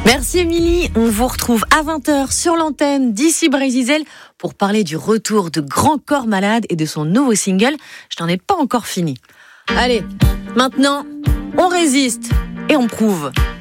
Merci Émilie, on vous retrouve à 20h sur l'antenne d'ici Brésil pour parler du retour de Grand Corps Malade et de son nouveau single. Je n'en ai pas encore fini. Allez, maintenant, on résiste et on prouve.